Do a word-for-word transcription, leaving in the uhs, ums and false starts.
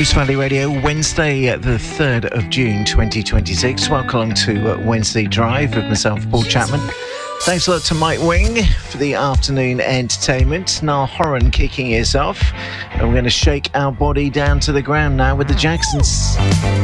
Ouse Valley Radio, Wednesday, uh, the third of June, twenty twenty-six. Welcome to uh, Wednesday Drive with myself, Paul Chapman. Thanks a lot to Mike Wing for the afternoon entertainment. Niall Horan kicking us off. And we're going to shake our body down to the ground now with the Jacksons.